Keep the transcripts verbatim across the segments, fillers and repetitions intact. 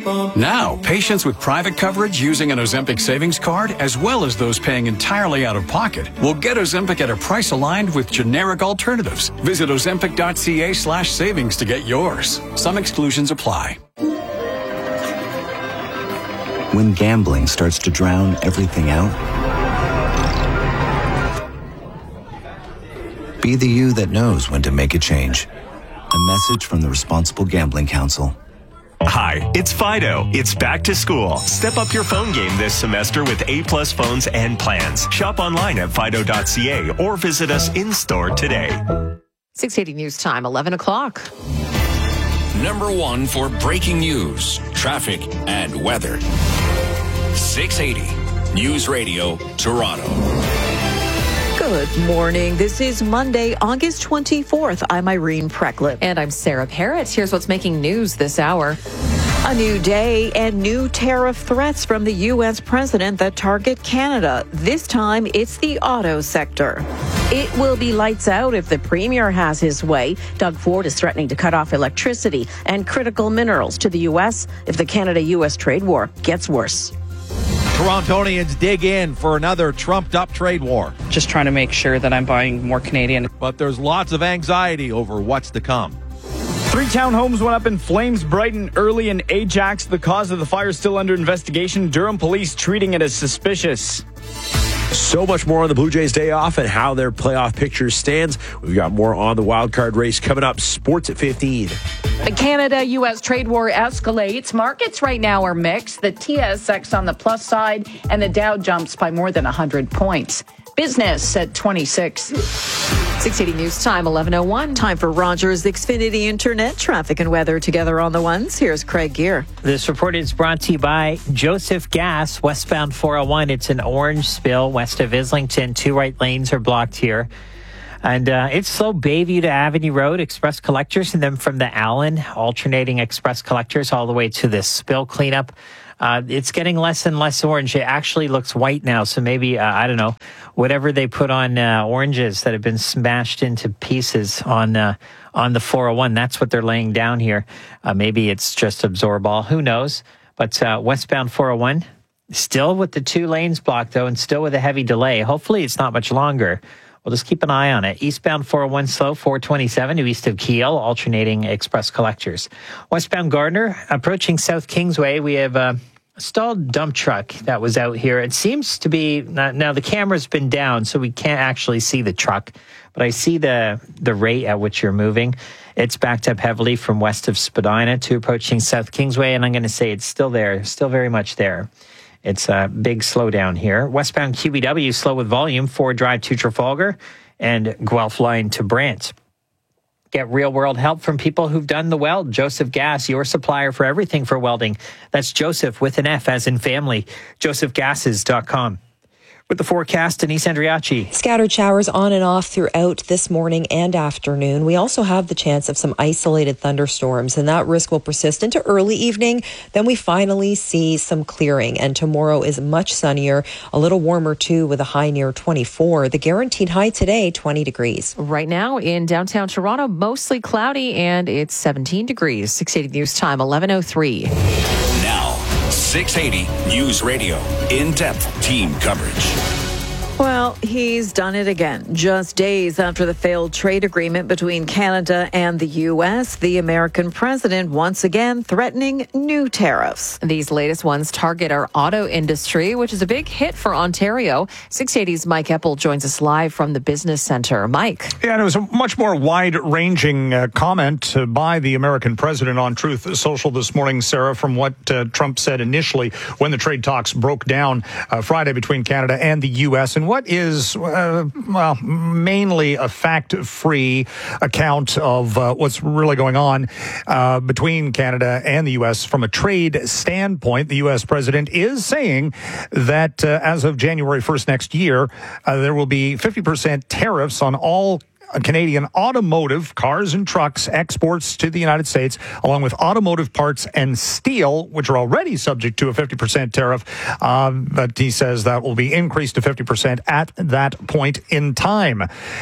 Now, patients with private coverage using an Ozempic savings card, as well as those paying entirely out of pocket, will get Ozempic at a price aligned with generic alternatives. Visit ozempic.ca slash savings to get yours. Some exclusions apply. When gambling starts to drown everything out, be the you that knows when to make a change. A message from the Responsible Gambling Council. Hi, it's Fido. It's back to school. Step up your phone game this semester with A-plus phones and plans. Shop online at fido dot c a or visit us in-store today. six eighty News Time, eleven o'clock. Number one for breaking news, traffic, and weather. six eighty News Radio, Toronto. Good morning. This is Monday, August twenty-fourth. I'm Irene Precklip. And I'm Sarah Parrott. Here's what's making news this hour. A new day and new tariff threats from the U S president that target Canada. This time, it's the auto sector. It will be lights out if the premier has his way. Doug Ford is threatening to cut off electricity and critical minerals to the U S if the Canada-U S trade war gets worse. Torontonians dig in for another trumped-up trade war. Just trying to make sure that I'm buying more Canadian. But there's lots of anxiety over what's to come. Three townhomes went up in flames bright and early in Ajax. The cause of the fire still under investigation. Durham police treating it as suspicious. So much more on the Blue Jays' day off and how their playoff picture stands. We've got more on the wild card race coming up. Sports at fifteen. The Canada-U S trade war escalates. Markets right now are mixed. The T S X on the plus side and the Dow jumps by more than one hundred points. Business at twenty-six. six eighty News Time, eleven oh one. Time for Rogers Xfinity Internet. Traffic and weather together on the ones. Here's Craig Gear. This report is brought to you by Joseph Gas, westbound four oh one. It's an orange spill west of Islington. Two right lanes are blocked here. And uh, it's slow Bayview to Avenue Road, express collectors, and then from the Allen, alternating express collectors all the way to the spill cleanup. Uh, it's getting less and less orange. It actually looks white now. So maybe, uh, I don't know, whatever they put on uh, oranges that have been smashed into pieces on uh, on the four oh one, that's what they're laying down here. Uh, maybe it's just Absorball. Who knows? But uh, westbound four oh one, still with the two lanes blocked, though, and still with a heavy delay. Hopefully it's not much longer. We'll just keep an eye on it. Eastbound four oh one slow, four twenty-seven to east of Kiel, alternating express collectors. Westbound Gardner, approaching South Kingsway, we have a stalled dump truck that was out here. It seems to be, now the camera's been down, so we can't actually see the truck, but I see the, the rate at which you're moving. It's backed up heavily from west of Spadina to approaching South Kingsway, and I'm going to say it's still there, still very much there. It's a big slowdown here. Westbound Q B W, slow with volume, Ford Drive to Trafalgar and Guelph Line to Brant. Get real-world help from people who've done the weld. Joseph Gas, your supplier for everything for welding. That's Joseph with an F as in family. joseph gases dot com. With the forecast, Denise Andriachi. Scattered showers on and off throughout this morning and afternoon. We also have the chance of some isolated thunderstorms, and that risk will persist into early evening. Then we finally see some clearing, and tomorrow is much sunnier, a little warmer too, with a high near twenty-four. The guaranteed high today, twenty degrees. Right now in downtown Toronto, mostly cloudy, and it's seventeen degrees. six eighty News Time, eleven oh three. Now, six eighty News Radio, in-depth team coverage. Well, he's done it again. Just days after the failed trade agreement between Canada and the U S, the American president once again threatening new tariffs. These latest ones target our auto industry, which is a big hit for Ontario. six eighty's Mike Eppel joins us live from the Business Centre. Mike. Yeah, and it was a much more wide-ranging uh, comment uh, by the American president on Truth Social this morning, Sarah, from what uh, Trump said initially when the trade talks broke down uh, Friday between Canada and the U S, and what is, uh, well, mainly a fact-free account of uh, what's really going on uh, between Canada and the U S from a trade standpoint. The U S president is saying that uh, as of January first next year, uh, there will be fifty percent tariffs on all Canadian automotive, cars and trucks, exports to the United States, along with automotive parts and steel, which are already subject to a fifty percent tariff. Um, but he says that will be increased to fifty percent at that point in time.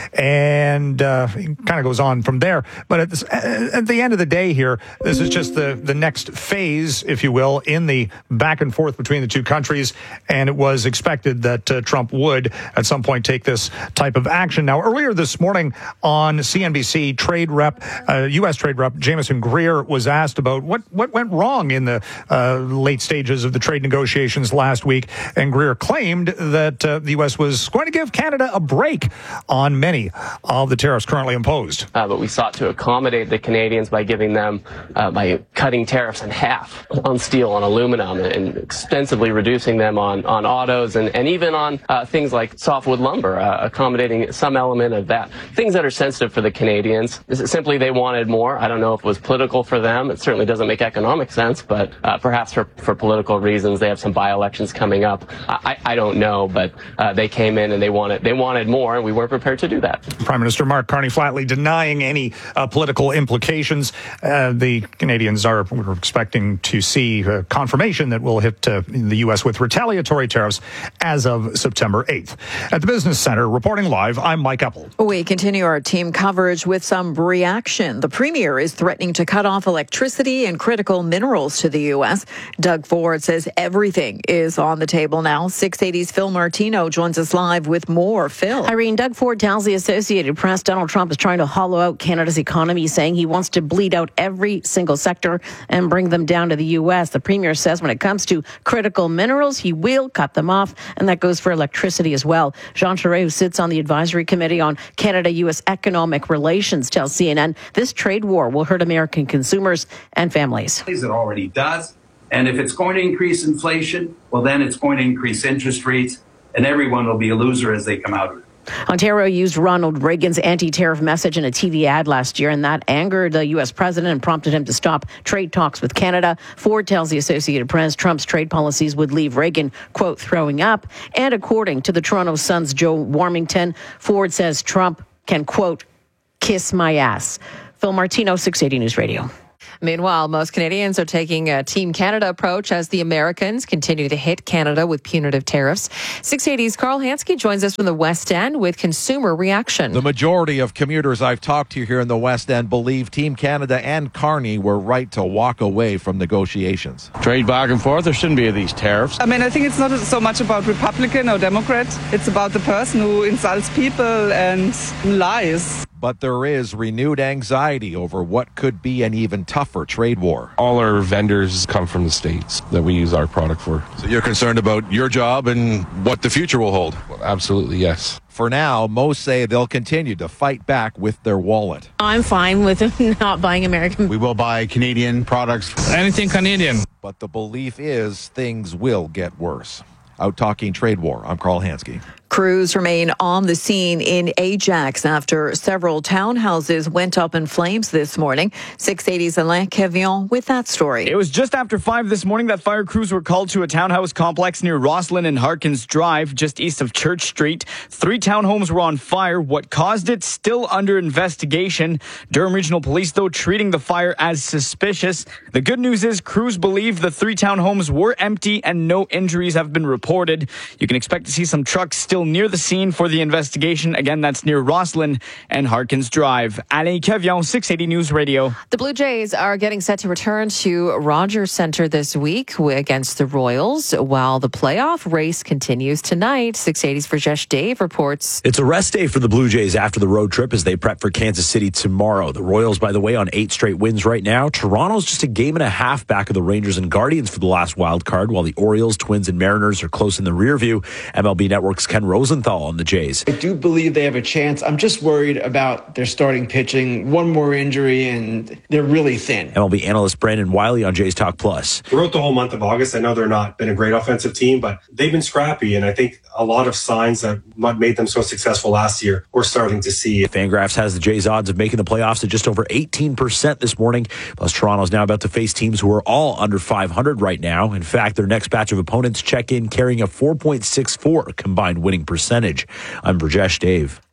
And uh, it kind of goes on from there. But at, this, at the end of the day here, this is just the, the next phase, if you will, in the back and forth between the two countries. And it was expected that uh, Trump would at some point take this type of action. Now, earlier this morning on C N B C, trade rep, uh, U S trade rep Jameson Greer was asked about what, what went wrong in the uh, late stages of the trade negotiations last week. And Greer claimed that uh, the U S was going to give Canada a break on many of the tariffs currently imposed. Uh, but we sought to accommodate the Canadians by giving them, uh, by cutting tariffs in half on steel, on aluminum, and extensively reducing them on, on autos and, and even on uh, things like softwood lumber, uh, accommodating some element of that. Things that are sensitive for the Canadians. Is it simply they wanted more? I don't know if it was political for them. It certainly doesn't make economic sense, but uh, perhaps for, for political reasons. They have some by-elections coming up. I, I don't know, but uh, they came in and they wanted, they wanted more, and we weren't prepared to do that. Prime Minister Mark Carney flatly denying any uh, political implications. Uh, the Canadians are we're expecting to see uh, confirmation that will hit uh, the U S with retaliatory tariffs as of September eighth. At the Business Center, reporting live, I'm Mike Eppel. We continue our team coverage with some reaction. The Premier is threatening to cut off electricity and critical minerals to the U S. Doug Ford says everything is on the table now. six eighty's Phil Martino joins us live with more. Phil. Irene, Doug Ford tells the Associated Press Donald Trump is trying to hollow out Canada's economy, saying he wants to bleed out every single sector and bring them down to the U S. The Premier says when it comes to critical minerals, he will cut them off, and that goes for electricity as well. Jean Charest, who sits on the Advisory Committee on Canada-U S Economic Relations, tells C N N this trade war will hurt American consumers and families. It already does. And if it's going to increase inflation, well, then it's going to increase interest rates, and everyone will be a loser as they come out of it. Ontario used Ronald Reagan's anti-tariff message in a T V ad last year, and that angered the U S president and prompted him to stop trade talks with Canada. Ford tells the Associated Press Trump's trade policies would leave Reagan, quote, throwing up. And according to the Toronto Sun's Joe Warmington, Ford says Trump can, quote, kiss my ass. Phil Martino, six eighty News Radio. Meanwhile, most Canadians are taking a Team Canada approach as the Americans continue to hit Canada with punitive tariffs. six eighty's Carl Hansky joins us from the West End with consumer reaction. The majority of commuters I've talked to here in the West End believe Team Canada and Carney were right to walk away from negotiations. Trade back and forth, there shouldn't be these tariffs. I mean, I think it's not so much about Republican or Democrat. It's about the person who insults people and lies. But there is renewed anxiety over what could be an even tougher trade war. All our vendors come from the States that we use our product for. So you're concerned about your job and what the future will hold? Well, absolutely, yes. For now, most say they'll continue to fight back with their wallet. I'm fine with not buying American. We will buy Canadian products. Anything Canadian. But the belief is things will get worse. Out talking trade war, I'm Carl Hansky. Crews remain on the scene in Ajax after several townhouses went up in flames this morning. six eighty's Alain Kevion with that story. It was just after five this morning that fire crews were called to a townhouse complex near Rosslyn and Harkins Drive, just east of Church Street. Three townhomes were on fire. What caused it still under investigation. Durham Regional Police, though, treating the fire as suspicious. The good news is crews believe the three townhomes were empty and no injuries have been reported. You can expect to see some trucks still near the scene for the investigation. Again, that's near Rosslyn and Harkins Drive. Alain Kevion, six eighty News Radio. The Blue Jays are getting set to return to Rogers Centre this week against the Royals, while the playoff race continues tonight. six eighty's Rajesh Dave reports. It's a rest day for the Blue Jays after the road trip as they prep for Kansas City tomorrow. The Royals, by the way, on eight straight wins right now. Toronto's just a game and a half back of the Rangers and Guardians for the last wild card, while the Orioles, Twins, and Mariners are close in the rear view. M L B Network's Ken Rosenthal on the Jays. I do believe they have a chance. I'm just worried about their starting pitching. One more injury, and they're really thin. M L B analyst Brandon Wiley on Jays Talk Plus. Throughout the whole month of August, I know they're not been a great offensive team, but they've been scrappy, and I think a lot of signs that what made them so successful last year we're starting to see. Fangraphs has the Jays' odds of making the playoffs at just over eighteen percent this morning. Plus, Toronto's now about to face teams who are all under five hundred right now. In fact, their next batch of opponents check in carrying a four point six four combined winning percentage. I'm Rajesh Dave.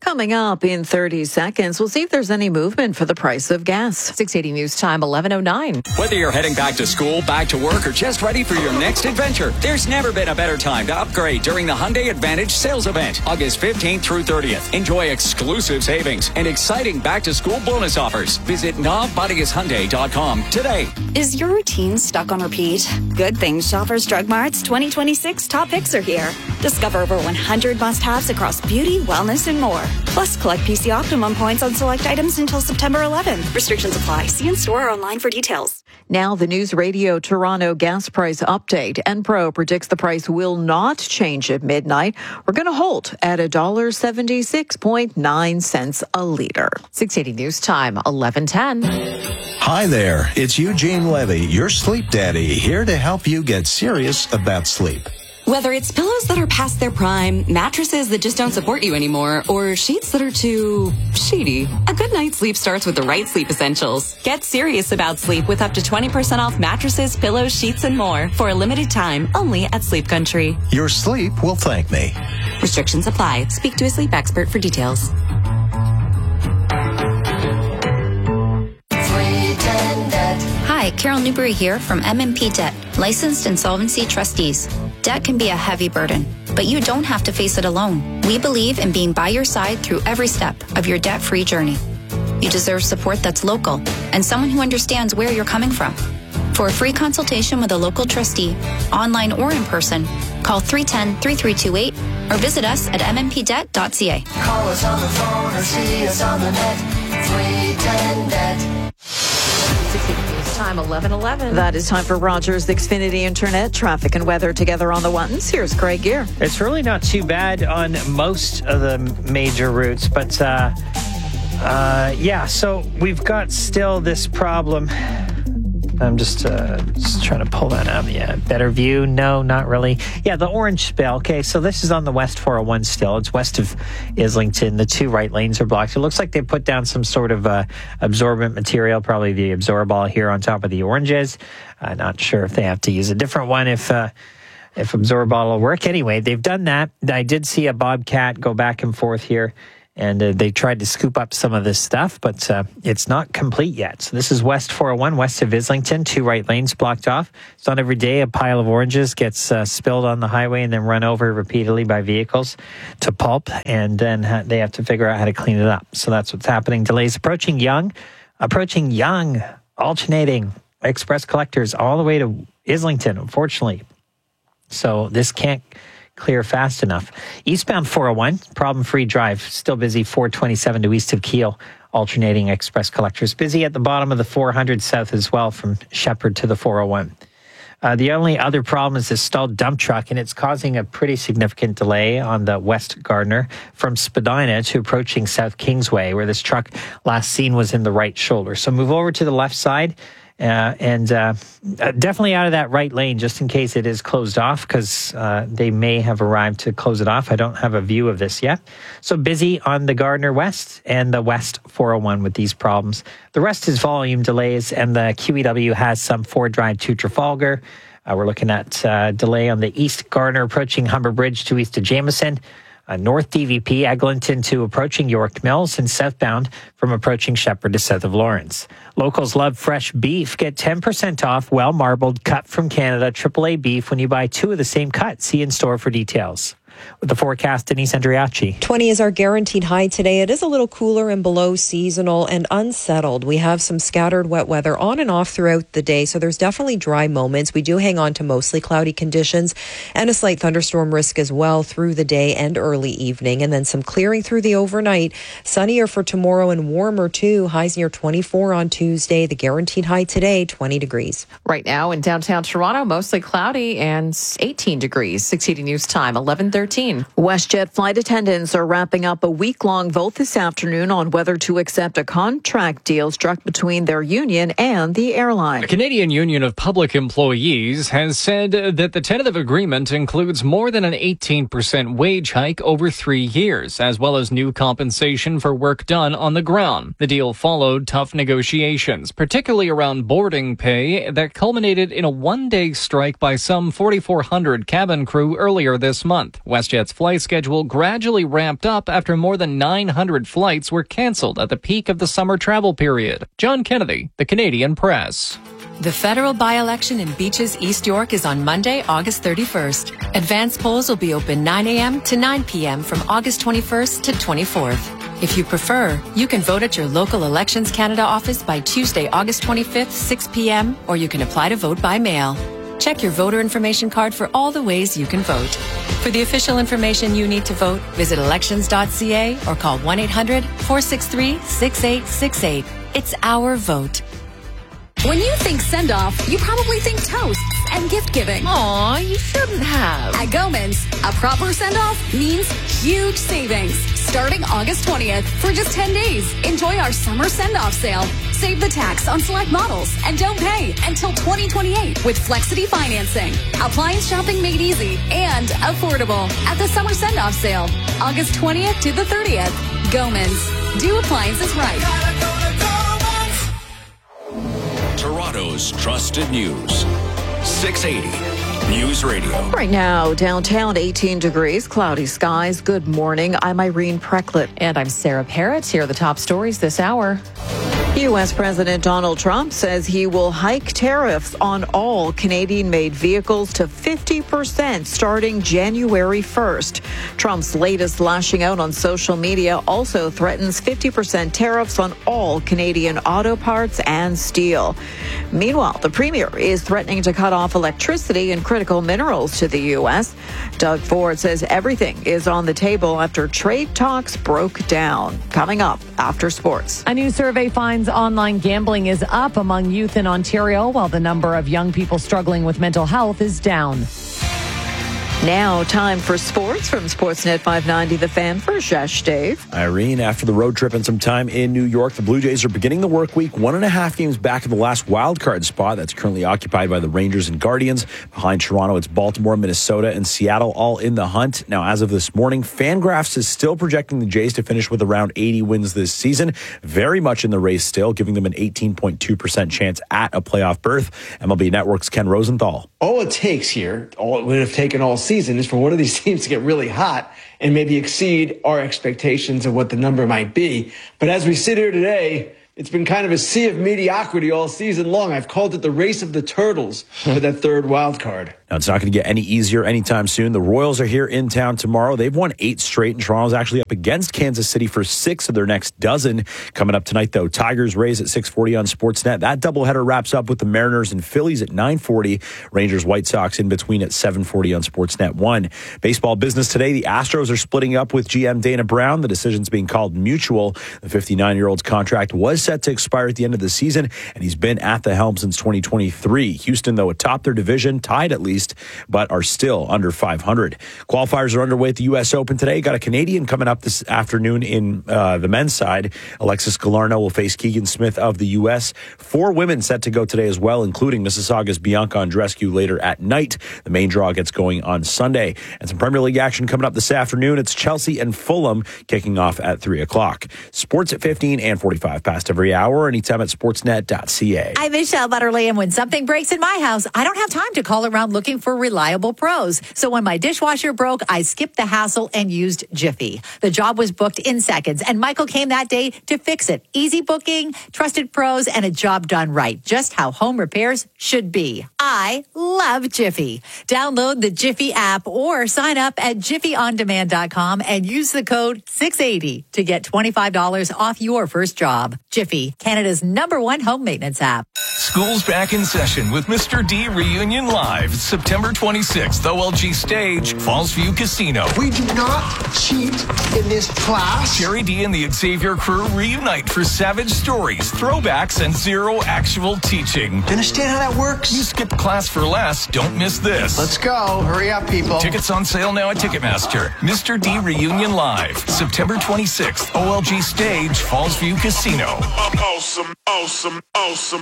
Coming up in thirty seconds, we'll see if there's any movement for the price of gas. six eighty News Time, eleven oh nine. Whether you're heading back to school, back to work, or just ready for your next adventure, there's never been a better time to upgrade during the Hyundai Advantage sales event, August fifteenth through thirtieth. Enjoy exclusive savings and exciting back-to-school bonus offers. Visit nav bodies hyundai dot com today. Is your routine stuck on repeat? Good thing Shoppers Drug Mart's twenty twenty-six top picks are here. Discover over one hundred must-haves across beauty, wellness, and more. Plus, collect P C Optimum points on select items until September eleventh. Restrictions apply. See in store or online for details. Now, the News Radio Toronto gas price update. Enpro predicts the price will not change at midnight. We're going to hold at one dollar seventy-six point nine cents a litre. six eighty News Time, eleven ten. Hi there, it's Eugene Levy, your sleep daddy, here to help you get serious about sleep. Whether it's pillows that are past their prime, mattresses that just don't support you anymore, or sheets that are too shady, a good night's sleep starts with the right sleep essentials. Get serious about sleep with up to twenty percent off mattresses, pillows, sheets, and more for a limited time only at Sleep Country. Your sleep will thank me. Restrictions apply. Speak to a sleep expert for details. Hi, Carol Newberry here from M and P Debt, licensed insolvency trustees. Debt can be a heavy burden, but you don't have to face it alone. We believe in being by your side through every step of your debt-free journey. You deserve support that's local and someone who understands where you're coming from. For a free consultation with a local trustee, online or in person, call three one zero, three three two eight or visit us at m m p debt dot c a. Call us on the phone or see us on the net. three ten debt. Time eleven eleven. That is time for Rogers Xfinity Internet traffic and weather together on the ones. Here's Greg Gear. It's really not too bad on most of the major routes, but uh, uh, yeah, so we've got still this problem. I'm just, uh, just trying to pull that up. Yeah, better view. No, not really. Yeah, the orange spell. Okay, so this is on the West four oh one still. It's west of Islington. The two right lanes are blocked. It looks like they put down some sort of uh, absorbent material, probably the Absorball here on top of the oranges. I'm not sure if they have to use a different one if uh, if Absorball will work. Anyway, they've done that. I did see a Bobcat go back and forth here. And uh, they tried to scoop up some of this stuff, but uh, it's not complete yet. So this is West four oh one, west of Islington, two right lanes blocked off. It's not every day a pile of oranges gets uh, spilled on the highway and then run over repeatedly by vehicles to pulp, and then ha- they have to figure out how to clean it up. So that's what's happening. Delays approaching Young, approaching Young, alternating express collectors all the way to Islington, unfortunately. So this can't clear fast enough. Eastbound four oh one, problem-free drive, still busy four twenty-seven to east of Kiel, alternating express collectors. Busy at the bottom of the four hundred south as well from Shepherd to the four oh one. Uh, the only other problem is this stalled dump truck, and it's causing a pretty significant delay on the West Gardner from Spadina to approaching South Kingsway, where this truck last seen was in the right shoulder. So move over to the left side. Uh, and uh, definitely out of that right lane, just in case it is closed off, because uh, they may have arrived to close it off. I don't have a view of this yet. So busy on the Gardner West and the West four oh one with these problems. The rest is volume delays, and the Q E W has some Ford Drive to Trafalgar. Uh, we're looking at uh, delay on the East Gardner approaching Humber Bridge to east of Jameson. Uh, North D V P, Eglinton to approaching York Mills, and southbound from approaching Shepherd to south of Lawrence. Locals love fresh beef. Get ten percent off well-marbled cut from Canada triple A beef when you buy two of the same cut. See in store for details. With the forecast, Denise Andriachi. twenty is our guaranteed high today. It is a little cooler and below seasonal and unsettled. We have some scattered wet weather on and off throughout the day, so there's definitely dry moments. We do hang on to mostly cloudy conditions and a slight thunderstorm risk as well through the day and early evening, and then some clearing through the overnight. Sunnier for tomorrow and warmer too. Highs near twenty-four on Tuesday. The guaranteed high today, twenty degrees. Right now in downtown Toronto, mostly cloudy and eighteen degrees. six eighty News Time, eleven thirteen. WestJet flight attendants are wrapping up a week-long vote this afternoon on whether to accept a contract deal struck between their union and the airline. The Canadian Union of Public Employees has said that the tentative agreement includes more than an eighteen percent wage hike over three years, as well as new compensation for work done on the ground. The deal followed tough negotiations, particularly around boarding pay, that culminated in a one-day strike by some forty-four hundred cabin crew earlier this month. WestJet's flight schedule gradually ramped up after more than nine hundred flights were canceled at the peak of the summer travel period. John Kennedy, The Canadian Press. The federal by-election in Beaches, East York is on Monday, August thirty-first. Advance polls will be open nine a.m. to nine p.m. from August twenty-first to twenty-fourth. If you prefer, you can vote at your local Elections Canada office by Tuesday, August twenty-fifth, six p.m., or you can apply to vote by mail. Check your voter information card for all the ways you can vote. For the official information you need to vote, visit elections dot c a or call one eight hundred, four six three, six eight six eight. It's our vote. When you think send-off, you probably think toasts and gift-giving. Aw, you shouldn't have. At Gomans, a proper send-off means huge savings. Starting August twentieth, for just ten days, enjoy our summer send-off sale. Save the tax on select models and don't pay until twenty twenty-eight with Flexity financing. Appliance shopping made easy and affordable at the summer send-off sale, August twentieth to the thirtieth. Gomans, do appliances right. Toronto's trusted news. six eighty News Radio. Right now, downtown eighteen degrees, cloudy skies. Good morning. I'm Irene Precklett. And I'm Sarah Parrott. Here are the top stories this hour. U S. President Donald Trump says he will hike tariffs on all Canadian-made vehicles to fifty percent starting January first. Trump's latest lashing out on social media also threatens fifty percent tariffs on all Canadian auto parts and steel. Meanwhile, the premier is threatening to cut off electricity and critical minerals to the U S. Doug Ford says everything is on the table after trade talks broke down. Coming up after sports. A new survey finds online gambling is up among youth in Ontario, while the number of young people struggling with mental health is down. Now, time for sports from Sportsnet five ninety, The Fan. For Shesh, Dave. Irene, after the road trip and some time in New York, the Blue Jays are beginning the work week one and a half games back in the last wild card spot that's currently occupied by the Rangers and Guardians. Behind Toronto, it's Baltimore, Minnesota, and Seattle all in the hunt. Now, as of this morning, Fangraphs is still projecting the Jays to finish with around eighty wins this season. Very much in the race still, giving them an eighteen point two percent chance at a playoff berth. M L B Network's Ken Rosenthal. All it takes here, all it would have taken all season, is for one of these teams to get really hot and maybe exceed our expectations of what the number might be. But as we sit here today, it's been kind of a sea of mediocrity all season long. I've called it the race of the turtles for that third wild card. Now, it's not going to get any easier anytime soon. The Royals are here in town tomorrow. They've won eight straight, and Toronto's actually up against Kansas City for six of their next dozen. Coming up tonight, though, Tigers Rays at six forty on Sportsnet. That doubleheader wraps up with the Mariners and Phillies at nine forty. Rangers White Sox in between at seven forty on Sportsnet one. Baseball business today. The Astros are splitting up with G M Dana Brown. The decision's being called mutual. The fifty-nine-year-old's contract was set to expire at the end of the season, and he's been at the helm since twenty twenty-three. Houston, though, atop their division, tied at least, but are still under five hundred. Qualifiers are underway at the U S Open today. Got a Canadian coming up this afternoon in uh, the men's side. Alexis Galarneau will face Keegan Smith of the U S. Four women set to go today as well, including Mississauga's Bianca Andreescu later at night. The main draw gets going on Sunday. And some Premier League action coming up this afternoon. It's Chelsea and Fulham kicking off at three o'clock. Sports at fifteen and forty-five past every hour, anytime at sportsnet dot c a. I'm Michelle Butterly, and when something breaks in my house, I don't have time to call around looking for reliable pros. So when my dishwasher broke, I skipped the hassle and used Jiffy. The job was booked in seconds, and Michael came that day to fix it. Easy booking, trusted pros, and a job done right. Just how home repairs should be. I love Jiffy. Download the Jiffy app or sign up at jiffy on demand dot com and use the code six eighty to get twenty-five dollars off your first job. Jiffy, Canada's number one home maintenance app. School's back in session with Mister D Reunion Live, September twenty-sixth, O L G Stage, Fallsview Casino. We do not cheat in this class. Jerry D and the Xavier crew reunite for savage stories, throwbacks, and zero actual teaching. Do you understand how that works? You skipped class for less. Don't miss this. Let's go. Hurry up, people. Tickets on sale now at Ticketmaster. Mister D Reunion Live, September twenty-sixth, O L G Stage, Fallsview Casino. Awesome, awesome, awesome.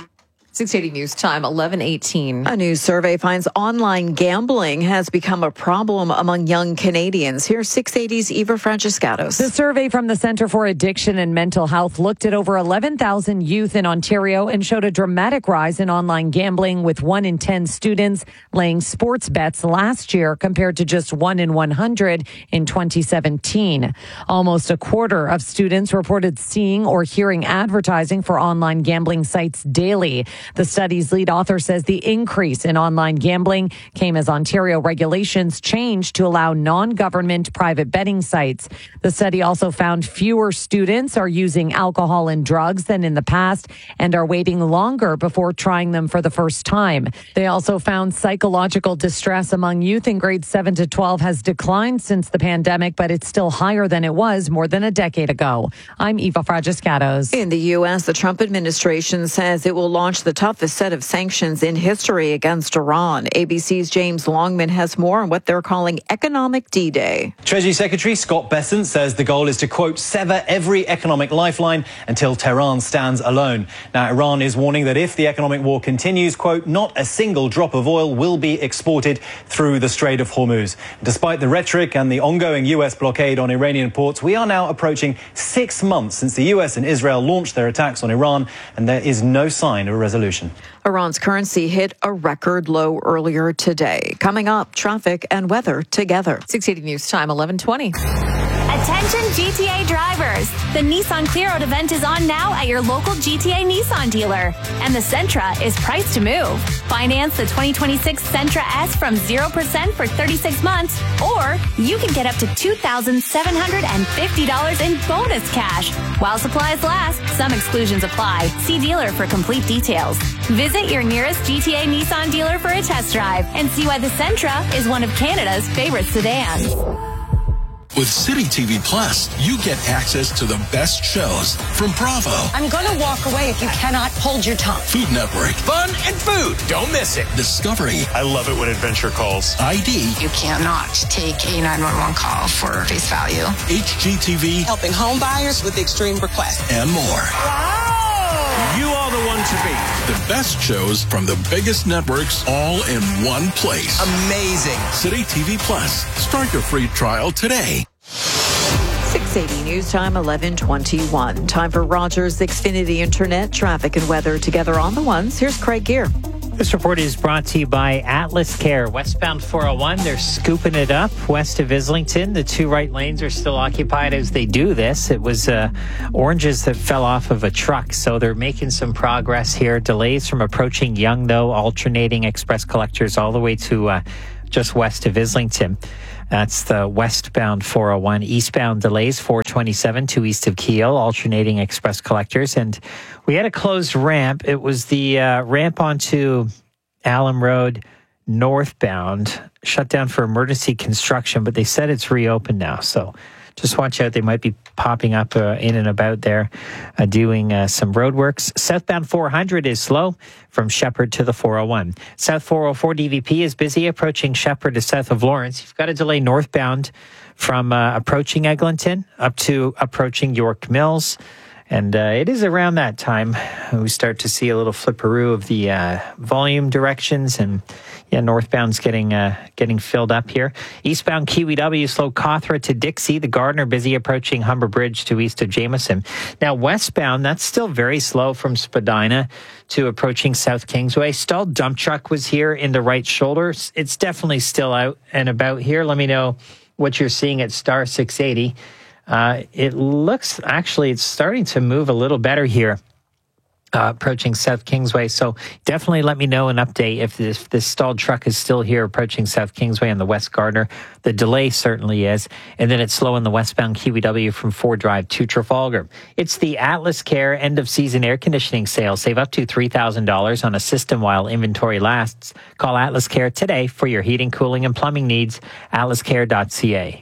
six eighty News Time, eleven eighteen. A new survey finds online gambling has become a problem among young Canadians. Here's six eighty's Eva Francescatos. The survey from the Centre for Addiction and Mental Health looked at over eleven thousand youth in Ontario and showed a dramatic rise in online gambling, with one in ten students laying sports bets last year compared to just one in one hundred in twenty seventeen. Almost a quarter of students reported seeing or hearing advertising for online gambling sites daily. The study's lead author says the increase in online gambling came as Ontario regulations changed to allow non-government private betting sites. The study also found fewer students are using alcohol and drugs than in the past and are waiting longer before trying them for the first time. They also found psychological distress among youth in grades seven to twelve has declined since the pandemic, but it's still higher than it was more than a decade ago. I'm Eva Francescatos. In the U S, the Trump administration says it will launch the toughest set of sanctions in history against Iran. A B C's James Longman has more on what they're calling economic D-Day. Treasury Secretary Scott Bessent says the goal is to, quote, sever every economic lifeline until Tehran stands alone. Now, Iran is warning that if the economic war continues, quote, not a single drop of oil will be exported through the Strait of Hormuz. Despite the rhetoric and the ongoing U S blockade on Iranian ports, we are now approaching six months since the U S and Israel launched their attacks on Iran, and there is no sign of a resolution. Iran's currency hit a record low earlier today. Coming up, traffic and weather together. six eighty News Time, eleven twenty. Attention G T A drivers. The Nissan Clear Out event is on now at your local G T A Nissan dealer. And the Sentra is priced to move. Finance the twenty twenty-six Sentra S from zero percent for thirty-six months, or you can get up to two thousand seven hundred fifty dollars in bonus cash. While supplies last, some exclusions apply. See dealer for complete details. Visit your nearest G T A Nissan dealer for a test drive and see why the Sentra is one of Canada's favorite sedans. With City T V Plus, you get access to the best shows from Bravo. I'm going to walk away if you cannot hold your tongue. Food Network. Fun and food. Don't miss it. Discovery. I love it when adventure calls. I D. You cannot take a nine one one call for face value. H G T V. Helping home buyers with extreme requests. And more. Wow. You are the one to beat. The best shows from the biggest networks all in one place. Amazing. City T V Plus. Start your free trial today. six eighty News Time, eleven twenty-one. Time for Rogers Xfinity Internet, traffic and weather together on the ones. Here's Craig Gear. This report is brought to you by Atlas Care. Westbound four oh one, they're scooping it up west of Islington. The two right lanes are still occupied as they do this. It was uh, oranges that fell off of a truck, so they're making some progress here. Delays from approaching Yonge, though, alternating express collectors all the way to uh, just west of Islington. That's the westbound four oh one. Eastbound delays, four twenty-seven to east of Kiel, alternating express collectors. And we had a closed ramp. It was the uh, ramp onto Allen Road northbound, shut down for emergency construction, but they said it's reopened now. So just watch out. They might be popping up uh, in and about there, uh, doing uh, some roadworks. Southbound four hundred is slow from Shepherd to the four oh one. South four oh four D V P is busy approaching Shepherd to south of Lawrence. You've got a delay northbound from uh, approaching Eglinton up to approaching York Mills. And uh, it is around that time we start to see a little flipperoo of the uh, volume directions, and yeah, northbound's getting uh, getting filled up here. Eastbound Kiwi W slow Cawthra to Dixie. The Gardner busy approaching Humber Bridge to east of Jameson. Now westbound, that's still very slow from Spadina to approaching South Kingsway. Stalled dump truck was here in the right shoulder. It's definitely still out and about here. Let me know what you're seeing at Star six eighty. Uh, it looks, actually, it's starting to move a little better here, uh, approaching South Kingsway. So definitely let me know an update if this, if this stalled truck is still here approaching South Kingsway on the West Gardner. The delay certainly is. And then it's slow in the westbound Kiwi W from Ford Drive to Trafalgar. It's the Atlas Care end of season air conditioning sale. Save up to three thousand dollars on a system while inventory lasts. Call Atlas Care today for your heating, cooling, and plumbing needs. atlas care dot c a.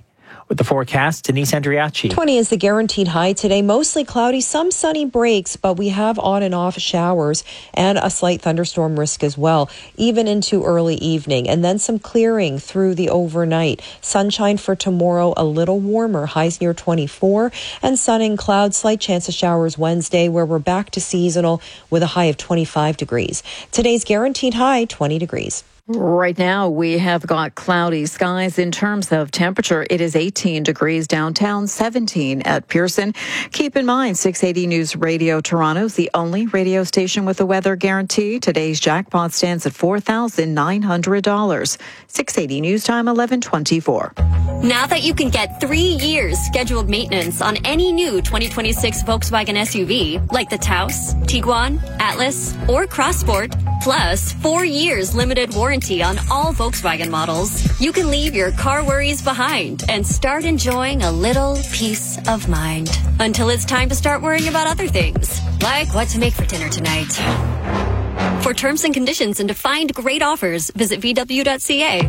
With the forecast, Denise Andriachi. twenty is the guaranteed high today. Mostly cloudy, some sunny breaks, but we have on and off showers and a slight thunderstorm risk as well, even into early evening. And then some clearing through the overnight. Sunshine for tomorrow, a little warmer, highs near twenty-four. And sun and clouds, slight chance of showers Wednesday, where we're back to seasonal with a high of twenty-five degrees. Today's guaranteed high, twenty degrees. Right now, we have got cloudy skies. In terms of temperature, it is eighteen degrees downtown, seventeen at Pearson. Keep in mind, six eighty News Radio Toronto is the only radio station with a weather guarantee. Today's jackpot stands at four thousand nine hundred dollars. six eighty News Time, eleven twenty-four. Now that you can get three years scheduled maintenance on any new twenty twenty-six Volkswagen S U V, like the Taos, Tiguan, Atlas, or Crossport, plus four years limited warranty on all Volkswagen models, you can leave your car worries behind and start enjoying a little peace of mind. Until it's time to start worrying about other things, like what to make for dinner tonight. For terms and conditions and to find great offers, visit V W dot C A.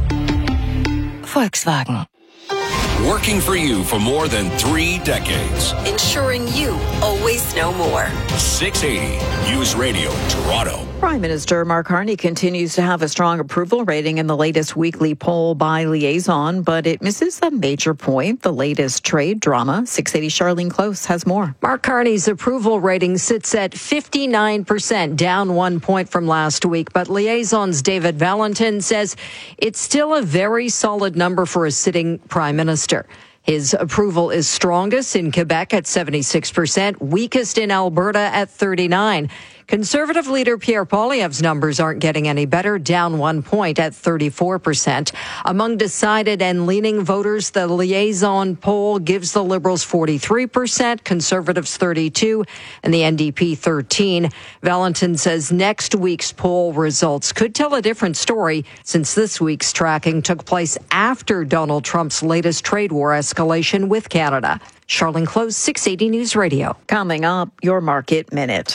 Volkswagen. Working for you for more than three decades. Ensuring you always know more. six eighty News Radio Toronto. Prime Minister Mark Carney continues to have a strong approval rating in the latest weekly poll by Liaison, but it misses a major point, the latest trade drama. six eighty Charlene Close has more. Mark Carney's approval rating sits at fifty-nine percent, down one point from last week. But Liaison's David Valentin says it's still a very solid number for a sitting prime minister. His approval is strongest in Quebec at seventy-six percent, weakest in Alberta at thirty-nine percent. Conservative leader Pierre Poilievre's numbers aren't getting any better, down one point at thirty-four percent. Among decided and leaning voters, the Liaison poll gives the Liberals forty-three percent, Conservatives thirty-two percent, and the N D P thirteen percent. Valentin says next week's poll results could tell a different story, since this week's tracking took place after Donald Trump's latest trade war escalation with Canada. Charlene Close, six eighty News Radio. Coming up, your Market Minute.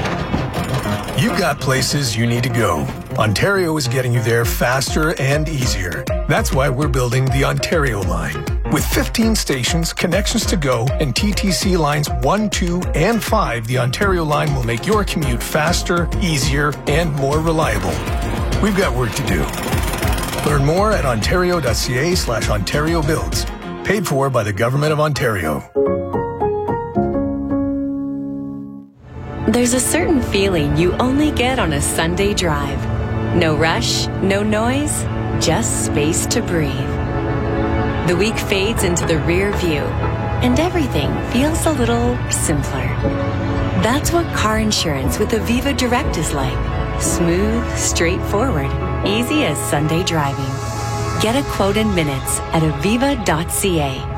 You've got places you need to go. Ontario is getting you there faster and easier. That's why we're building the Ontario line. With fifteen stations, connections to go, and T T C lines one, two, and five, the Ontario line will make your commute faster, easier, and more reliable. We've got work to do. Learn more at ontario.ca slash Ontario Builds. Paid for by the Government of Ontario. There's a certain feeling you only get on a Sunday drive. No rush, no noise, just space to breathe. The week fades into the rear view, and everything feels a little simpler. That's what car insurance with Aviva Direct is like. Smooth, straightforward, easy as Sunday driving. Get a quote in minutes at aviva dot c a.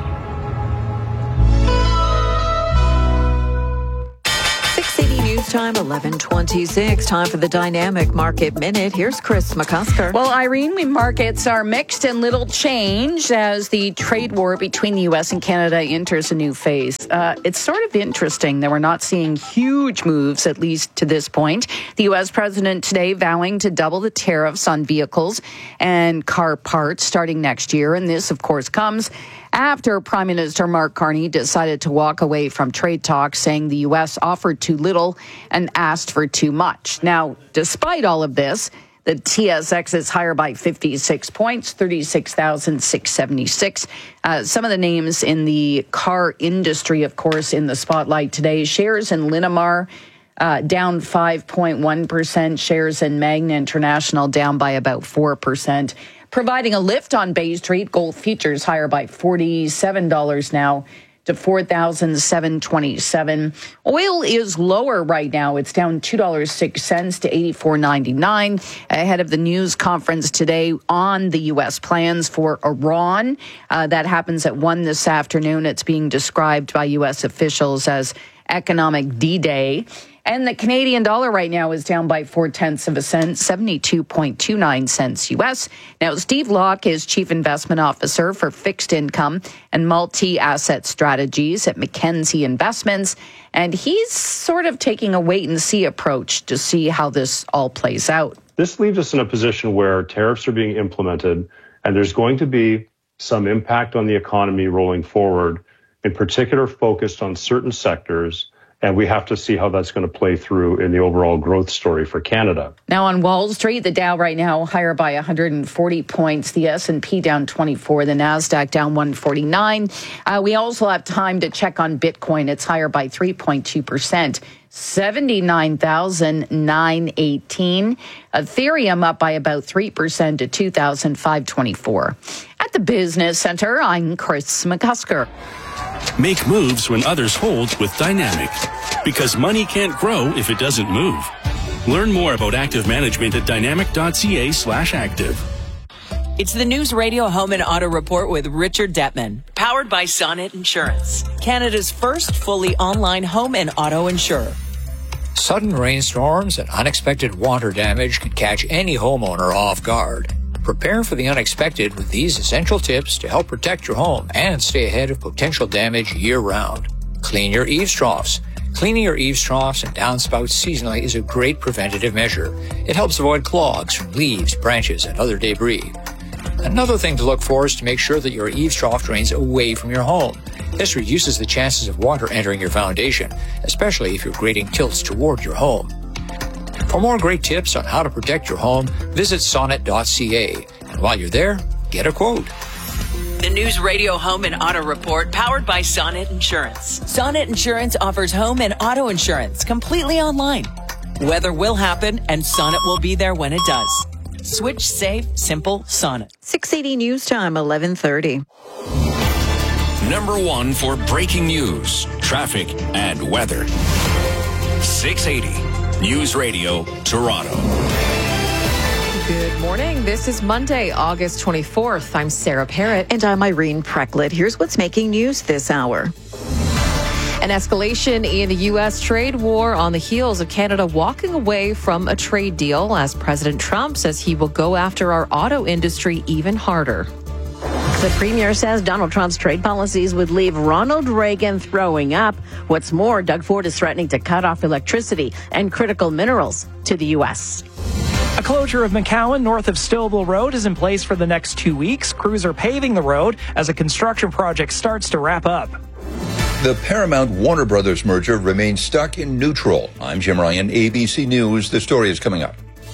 Time eleven twenty-six. Time for the Dynamic Market Minute. Here's Chris McCusker. Well, Irene, we markets are mixed and little change as the trade war between the U S and Canada enters a new phase. Uh, it's sort of interesting that we're not seeing huge moves, at least to this point. The U S president today vowing to double the tariffs on vehicles and car parts starting next year. And this, of course, comes after Prime Minister Mark Carney decided to walk away from trade talks, saying the U S offered too little and asked for too much. Now, despite all of this, the T S X is higher by fifty-six points, thirty-six thousand six hundred seventy-six. Uh, some of the names in the car industry, of course, in the spotlight today. Shares in Linamar uh, down five point one percent. Shares in Magna International down by about four percent. Providing a lift on Bay Street, gold futures higher by forty-seven dollars now to four thousand seven hundred twenty-seven dollars. Oil is lower right now. It's down two dollars and six cents to eighty-four ninety-nine ahead of the news conference today on the U S plans for Iran. Uh, that happens at one this afternoon. It's being described by U S officials as economic D-Day. And the Canadian dollar right now is down by four-tenths of a cent, seventy-two point two nine cents U S. Now, Steve Locke is Chief Investment Officer for Fixed Income and Multi-Asset Strategies at Mackenzie Investments. And he's sort of taking a wait-and-see approach to see how this all plays out. This leaves us in a position where tariffs are being implemented, and there's going to be some impact on the economy rolling forward, in particular focused on certain sectors. And we have to see how that's going to play through in the overall growth story for Canada. Now on Wall Street, the Dow right now higher by one hundred forty points, the S and P down twenty-four, the NASDAQ down one forty-nine. Uh, we also have time to check on Bitcoin. It's higher by three point two percent. seventy-nine thousand nine hundred eighteen. Ethereum up by about three percent to two thousand five hundred twenty-four. At the Business Center, I'm Chris McCusker. Make moves when others hold with Dynamic. Because money can't grow if it doesn't move. Learn more about active management at dynamic.ca slash active. It's the News Radio Home and Auto Report with Richard Detman, powered by Sonnet Insurance, Canada's first fully online home and auto insurer. Sudden rainstorms and unexpected water damage can catch any homeowner off guard. Prepare for the unexpected with these essential tips to help protect your home and stay ahead of potential damage year-round. Clean your eaves troughs. Cleaning your eaves troughs and downspouts seasonally is a great preventative measure. It helps avoid clogs from leaves, branches, and other debris. Another thing to look for is to make sure that your eaves trough drains away from your home. This reduces the chances of water entering your foundation, especially if your grading tilts toward your home. For more great tips on how to protect your home, visit sonnet dot c a. And while you're there, get a quote. The News Radio Home and Auto Report, powered by Sonnet Insurance. Sonnet Insurance offers home and auto insurance completely online. Weather will happen, and Sonnet will be there when it does. Switch safe, simple Sonnet. six eighty News Time, eleven thirty. Number one for breaking news, traffic, and weather. six eighty News Radio, Toronto. Good morning. This is Monday, August twenty-fourth. I'm Sarah Parrott. And I'm Irene Precklett. Here's what's making news this hour. An escalation in the U S trade war on the heels of Canada walking away from a trade deal as President Trump says he will go after our auto industry even harder. The premier says Donald Trump's trade policies would leave Ronald Reagan throwing up. What's more, Doug Ford is threatening to cut off electricity and critical minerals to the U S. A closure of McCowan north of Stillville Road is in place for the next two weeks. Crews are paving the road as a construction project starts to wrap up. The Paramount-Warner Brothers merger remains stuck in neutral. I'm Jim Ryan, A B C News. The story is coming up.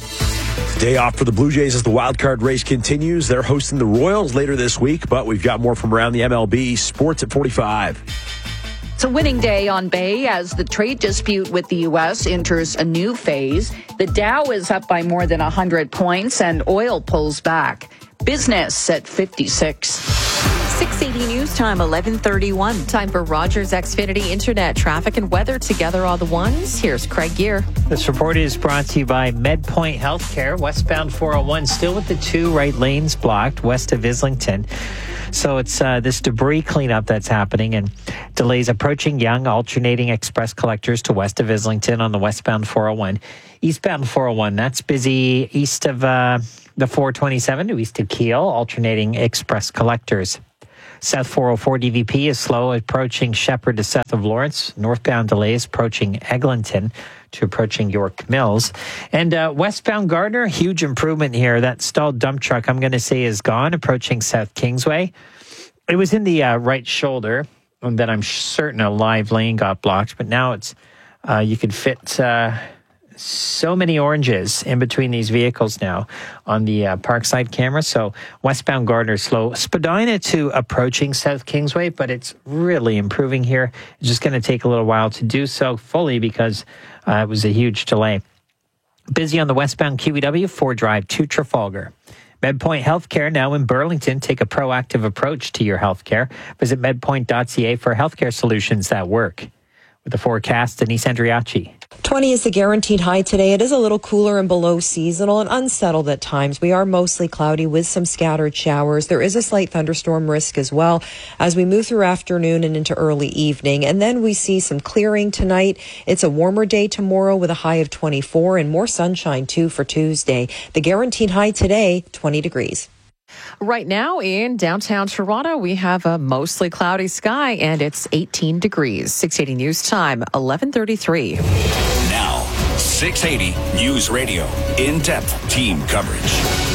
Day off for the Blue Jays as the wild card race continues. They're hosting the Royals later this week, but we've got more from around the M L B. Sports at forty-five. It's a winning day on Bay as the trade dispute with the U S enters a new phase. The Dow is up by more than one hundred points and oil pulls back. Business at fifty-six. six eighty News Time, eleven thirty-one. Time for Rogers Xfinity Internet traffic and weather together all the ones. Here's Craig Gear. This report is brought to you by MedPoint Healthcare. Westbound four oh one, still with the two right lanes blocked west of Islington. So it's uh, this debris cleanup that's happening and delays approaching Yonge, alternating express collectors to west of Islington on the westbound four oh one. Eastbound four oh one, that's busy east of uh, the four twenty-seven to east of Kiel, alternating express collectors. South four oh four D V P is slow approaching Shepherd to south of Lawrence. Northbound delays approaching Eglinton to approaching York Mills. And uh, westbound Gardner, huge improvement here. That stalled dump truck, I'm going to say, is gone, approaching South Kingsway. It was in the uh, right shoulder, and then I'm certain a live lane got blocked. But now it's uh, you could fit uh, so many oranges in between these vehicles now on the uh, Parkside camera. So westbound Gardner slow. Spadina to approaching South Kingsway, but it's really improving here. It's just going to take a little while to do so fully because uh, it was a huge delay. Busy on the westbound Q E W, Ford Drive to Trafalgar. MedPoint Healthcare now in Burlington. Take a proactive approach to your healthcare. Visit medpoint dot c a for healthcare solutions that work. With the forecast, Denise Andriachi. twenty is the guaranteed high today. It is a little cooler and below seasonal and unsettled at times. We are mostly cloudy with some scattered showers. There is a slight thunderstorm risk as well as we move through afternoon and into early evening. And then we see some clearing tonight. It's a warmer day tomorrow with a high of twenty-four and more sunshine too for Tuesday. The guaranteed high today, twenty degrees. Right now in downtown Toronto, we have a mostly cloudy sky and it's eighteen degrees. six eighty News Time, eleven thirty-three. Now, six eighty News Radio. In-depth team coverage.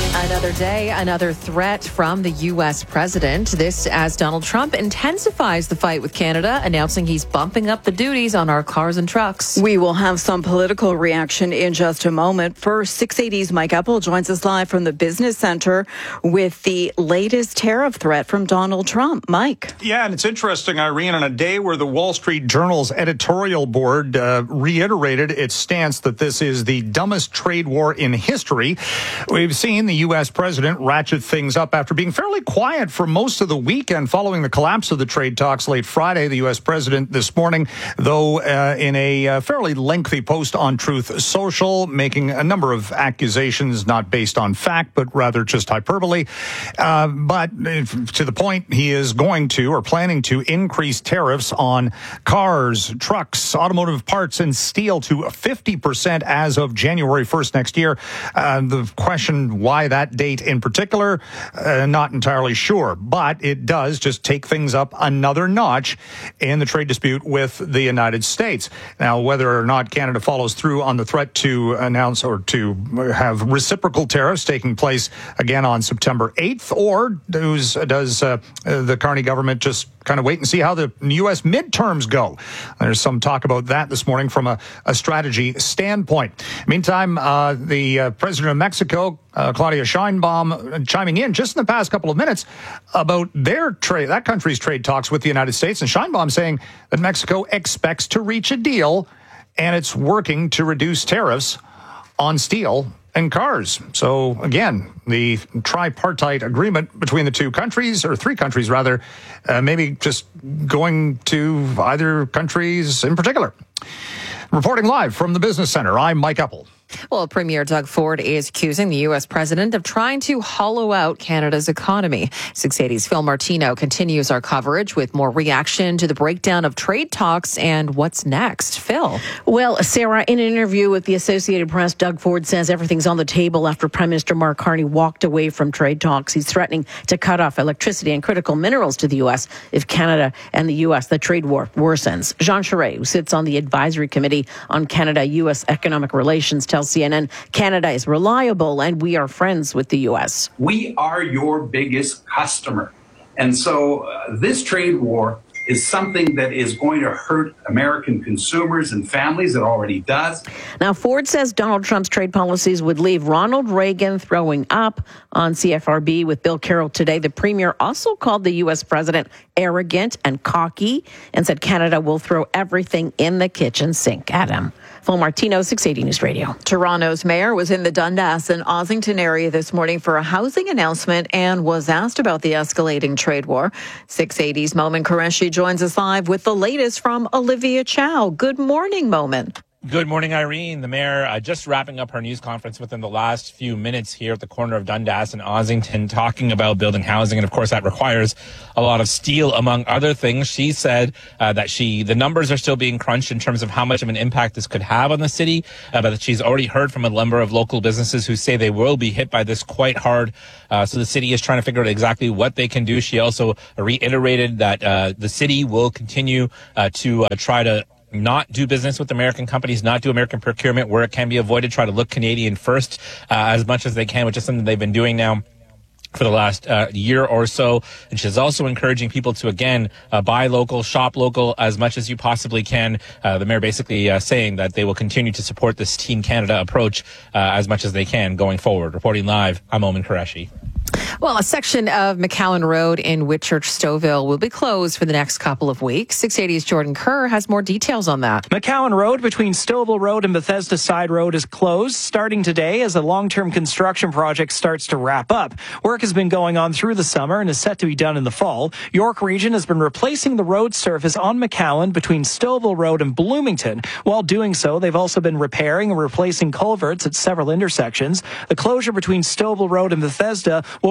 Another day, another threat from the U S president. This as Donald Trump intensifies the fight with Canada, announcing he's bumping up the duties on our cars and trucks. We will have some political reaction in just a moment. First, six eighty's Mike Epple joins us live from the Business Center with the latest tariff threat from Donald Trump. Mike. Yeah, and it's interesting, Irene, on a day where the Wall Street Journal's editorial board uh, reiterated its stance that this is the dumbest trade war in history, we've seen the U S president ratchet things up after being fairly quiet for most of the weekend following the collapse of the trade talks late Friday. The U S president this morning, though, uh, in a uh, fairly lengthy post on Truth Social, making a number of accusations not based on fact, but rather just hyperbole. Uh, but to the point, he is going to or planning to increase tariffs on cars, trucks, automotive parts, and steel to fifty percent as of January first next year. Uh, the question why that date in particular, uh, not entirely sure, but it does just take things up another notch in the trade dispute with the United States. Now, whether or not Canada follows through on the threat to announce or to have reciprocal tariffs taking place again on September eighth, or does, does uh, the Carney government just kind of wait and see how the U S midterms go? There's some talk about that this morning from a, a strategy standpoint. Meantime, uh, the uh, president of Mexico, uh, Claudia Sheinbaum, chiming in just in the past couple of minutes about their trade, that country's trade talks with the United States, and Sheinbaum saying that Mexico expects to reach a deal and it's working to reduce tariffs on steel and cars. So again, the tripartite agreement between the two countries, or three countries rather, uh, maybe just going to either countries in particular. Reporting live from the Business Center, I'm Mike Epple. Well, Premier Doug Ford is accusing the U S president of trying to hollow out Canada's economy. six eighty's Phil Martino continues our coverage with more reaction to the breakdown of trade talks and what's next. Phil. Well, Sarah, in an interview with the Associated Press, Doug Ford says everything's on the table after Prime Minister Mark Carney walked away from trade talks. He's threatening to cut off electricity and critical minerals to the U S if Canada and the U S, the trade war, worsens. Jean Charest, who sits on the Advisory Committee on Canada-U S Economic Relations, tells C N N Canada is reliable and we are friends with the U S. We are your biggest customer. And so uh, this trade war is something that is going to hurt American consumers and families. It already does. Now, Ford says Donald Trump's trade policies would leave Ronald Reagan throwing up. On C F R B with Bill Carroll today, the premier also called the U S president arrogant and cocky and said Canada will throw everything in the kitchen sink at him. Phil Martino, six eighty News Radio. Toronto's mayor was in the Dundas and Ossington area this morning for a housing announcement and was asked about the escalating trade war. six eighty's Momin Qureshi joins us live with the latest from Olivia Chow. Good morning, Momin. Good morning, Irene. The mayor uh, just wrapping up her news conference within the last few minutes here at the corner of Dundas and Ossington, talking about building housing. And of course, that requires a lot of steel, among other things. She said uh, that she the numbers are still being crunched in terms of how much of an impact this could have on the city, uh, but that she's already heard from a number of local businesses who say they will be hit by this quite hard. Uh, so the city is trying to figure out exactly what they can do. She also reiterated that uh, the city will continue uh, to uh, try to not do business with American companies, not do American procurement where it can be avoided, try to look Canadian first uh, as much as they can, which is something they've been doing now for the last uh, year or so. And she's also encouraging people to, again, uh, buy local, shop local as much as you possibly can. Uh, the mayor basically uh, saying that they will continue to support this Team Canada approach uh, as much as they can going forward. Reporting live, I'm Momin Qureshi. Well, a section of McCowan Road in Whitchurch Stouffville will be closed for the next couple of weeks. six eighty's Jordan Kerr has more details on that. McCowan Road between Stouffville Road and Bethesda Side Road is closed starting today as a long-term construction project starts to wrap up. Work has been going on through the summer and is set to be done in the fall. York Region has been replacing the road surface on McCowan between Stouffville Road and Bloomington. While doing so, they've also been repairing and replacing culverts at several intersections. The closure between Stouffville Road and Bethesda will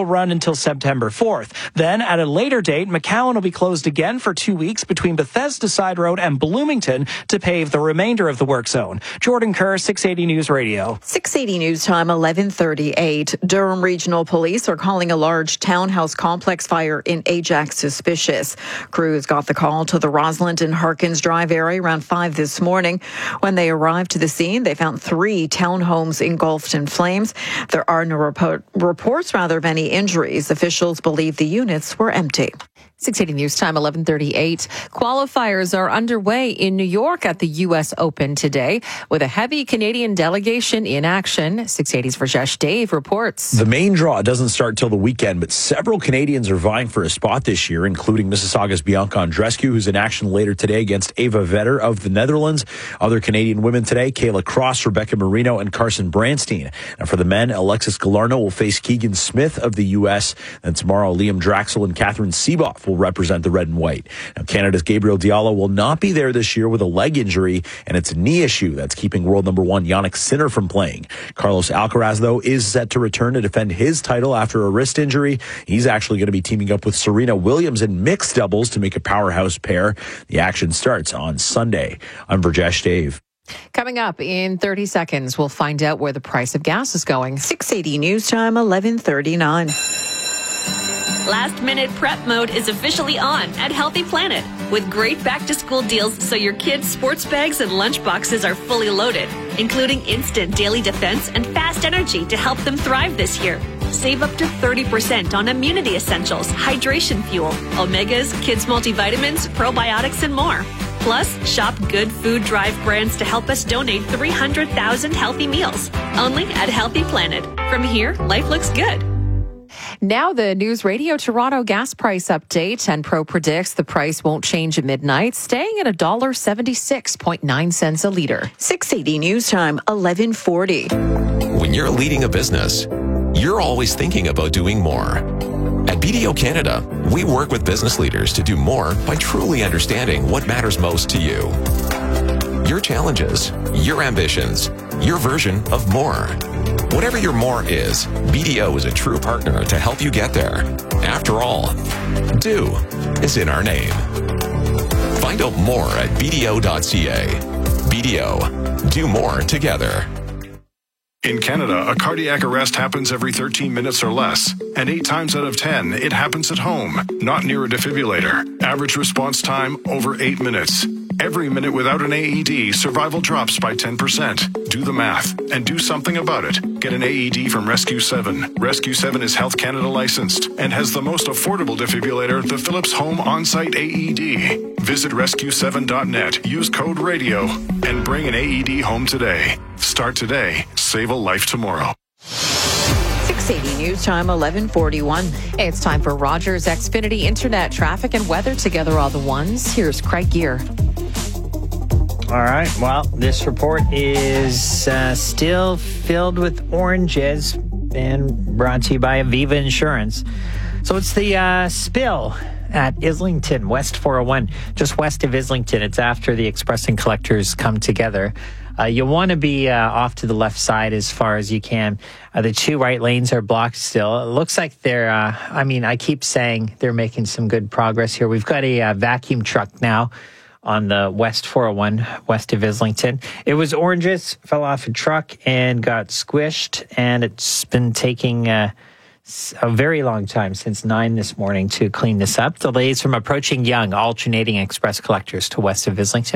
will run until September fourth. Then, at a later date, McCowan will be closed again for two weeks between Bethesda Side Road and Bloomington to pave the remainder of the work zone. Jordan Kerr, six eighty News Radio. six eighty News Time, eleven thirty-eight. Durham Regional Police are calling a large townhouse complex fire in Ajax suspicious. Crews got the call to the Roslyn and Harkins Drive area around five this morning. When they arrived to the scene, they found three townhomes engulfed in flames. There are no report, reports rather of any injuries. Officials believe the units were empty. six eighty News Time, eleven thirty-eight. Qualifiers are underway in New York at the U S Open today with a heavy Canadian delegation in action. six eighty's Rajesh Dave reports. The main draw doesn't start till the weekend, but several Canadians are vying for a spot this year, including Mississauga's Bianca Andreescu, who's in action later today against Ava Vetter of the Netherlands. Other Canadian women today, Kayla Cross, Rebecca Marino, and Carson Branstein. And for the men, Alexis Galarno will face Keegan Smith of the U S. And tomorrow, Liam Draxel and Catherine Seeboff will represent the red and white. Now, Canada's Gabriel Diallo will not be there this year with a leg injury, and it's a knee issue that's keeping world number one Yannick Sinner from playing. Carlos Alcaraz, though, is set to return to defend his title after a wrist injury. He's actually going to be teaming up with Serena Williams in mixed doubles to make a powerhouse pair. The action starts on Sunday. I'm Rajesh Dave. Coming up in thirty seconds, we'll find out where the price of gas is going. six eighty News Time, eleven thirty-nine. Last minute prep mode is officially on at Healthy Planet with great back to school deals so your kids' sports bags and lunch boxes are fully loaded, including instant daily defense and fast energy to help them thrive this year. Save up to thirty percent on immunity essentials, hydration fuel, omegas, kids multivitamins, probiotics, and more. Plus, shop Good Food Drive brands to help us donate three hundred thousand healthy meals. Only at Healthy Planet. From here, life looks good. Now the News Radio Toronto gas price update. Enpro predicts the price won't change at midnight, staying at one dollar seventy-six point nine cents a litre. six eighty News Time, eleven forty. When you're leading a business, you're always thinking about doing more. At B D O Canada, we work with business leaders to do more by truly understanding what matters most to you. Your challenges, your ambitions, your version of more. Whatever your more is, B D O is a true partner to help you get there. After all, do is in our name. Find out more at b d o dot c a. B D O, do more together. In Canada, a cardiac arrest happens every thirteen minutes or less, and eight times out of ten, it happens at home, not near a defibrillator. Average response time, over eight minutes. Every minute without an A E D, survival drops by ten percent. Do the math and do something about it. Get an A E D from Rescue seven. Rescue seven is Health Canada licensed and has the most affordable defibrillator, the Philips Home On-Site A E D. Visit rescue seven dot net, use code RADIO, and bring an A E D home today. Start today. Save a life tomorrow. six eighty News Time, eleven forty-one. Hey, it's time for Rogers Xfinity Internet traffic and weather together all the ones. Here's Craig Gear. All right. Well, this report is uh, still filled with oranges and brought to you by Aviva Insurance. So it's the uh, spill at Islington, West four oh one, just west of Islington. It's after the Express and Collectors come together. Uh, you want to be uh, off to the left side as far as you can. Uh, the two right lanes are blocked still. It looks like they're, uh, I mean, I keep saying they're making some good progress here. We've got a uh, vacuum truck now on the West four oh one, west of Islington. It was oranges, fell off a truck and got squished, and it's been taking uh, a very long time, since nine this morning, to clean this up. Delays from approaching Yonge, alternating Express Collectors to west of Islington.